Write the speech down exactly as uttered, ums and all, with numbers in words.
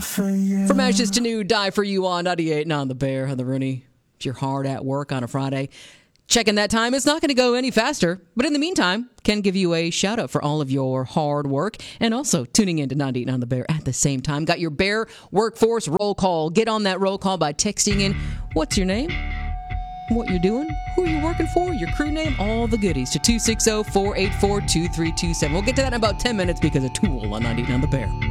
for you. From ashes to new, die for you on ninety-eight and on the Bear. Heather Rooney, if you're hard at work on a Friday, checking that time. It's not going to go any faster. But in the meantime, can give you a shout out for all of your hard work and also tuning in to ninety-eight and on the Bear at the same time. Got your Bear Workforce roll call. Get on that roll call by texting in what's your name, what you're doing, who you're working for, your crew name, all the goodies to two six zero, four eight four, two three two seven. We'll get to that in about ten minutes because of Tool on ninety-eight and on the Bear.